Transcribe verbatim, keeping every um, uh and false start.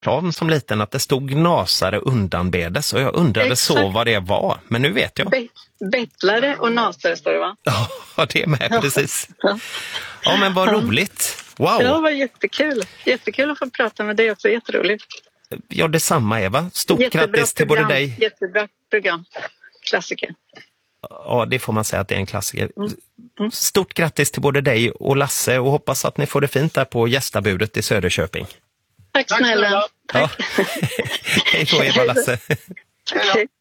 plan som liten att det stod nasare undanbedes och jag undrade Exakt. så vad det var, men nu vet jag. Be- bettlare och nasare står det, va? Ja, det är med, precis. Ja, men vad roligt. Wow. Ja, det var jättekul. Jättekul att få prata med dig också, jätteroligt. Ja, detsamma Eva. Stort Jättebra grattis till program. både dig. Jättebra program. Klassiker. Ja, det får man säga att det är en klassiker. Mm. Mm. Stort grattis till både dig och Lasse och hoppas att ni får det fint där på gästabudet i Söderköping. Tack snälla. Tack. Ja. Hej då Eva och Lasse. Hej.